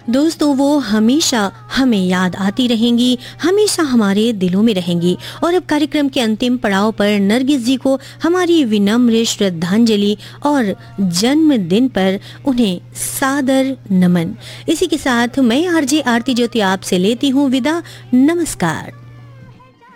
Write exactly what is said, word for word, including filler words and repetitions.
दोस्तों वो हमेशा हमें याद आती रहेंगी, हमेशा हमारे दिलों में रहेंगी। और अब कार्यक्रम के अंतिम पड़ाव पर नरगिस जी को हमारी विनम्र श्रद्धांजलि और जन्मदिन पर उन्हें सादर नमन। इसी के साथ मैं आरजे आरती ज्योति आपसे लेती हूँ विदा। नमस्कार।